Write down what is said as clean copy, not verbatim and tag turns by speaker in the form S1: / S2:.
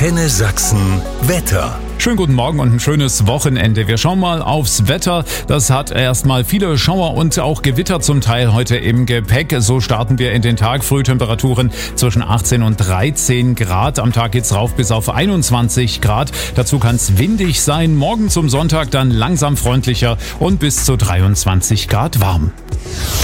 S1: Antenne Sachsen Wetter.
S2: Schönen guten Morgen und ein schönes Wochenende. Wir schauen mal aufs Wetter. Das hat erstmal viele Schauer und auch Gewitter zum Teil heute im Gepäck. So starten wir in den Tag. Frühtemperaturen zwischen 18 und 13 Grad. Am Tag geht's rauf bis auf 21 Grad. Dazu kann es windig sein. Morgen zum Sonntag dann langsam freundlicher und bis zu 23 Grad warm.